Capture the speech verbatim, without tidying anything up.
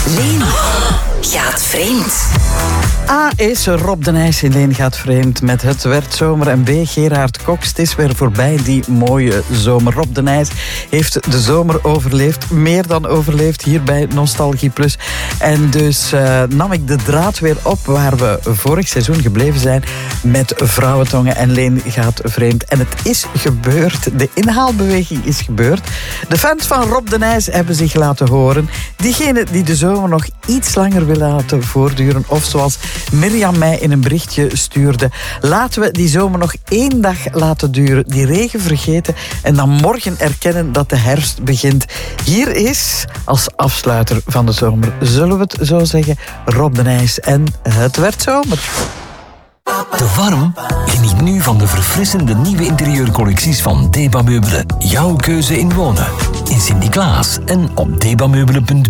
Leen gaat vreemd. A is Rob de Nijs in Leen gaat vreemd met Het werd zomer. En B, Gerard Cox. Het is weer voorbij, die mooie zomer. Rob de Nijs heeft de zomer overleefd. Meer dan overleefd hier bij Nostalgie Plus. En dus uh, nam ik de draad weer op waar we vorig seizoen gebleven zijn met Vrouwentongen en Leen gaat vreemd. En het is gebeurd. De inhaalbeweging is gebeurd. De fans van Rob de Nijs hebben zich laten horen. Diegenen die de zomer nog iets langer willen laten voortduren, of zoals Mirjam mij in een berichtje stuurde, laten we die zomer nog één dag laten duren, die regen vergeten en dan morgen erkennen dat de herfst begint. Hier is, als afsluiter van de zomer, zullen we het zo zeggen, Rob de Nijs en Het werd zomer. Te warm? Geniet nu van de verfrissende nieuwe interieurcollecties van Deba Meubelen. Jouw keuze in wonen. In Sint-Niklaas en op debameubelen punt b e.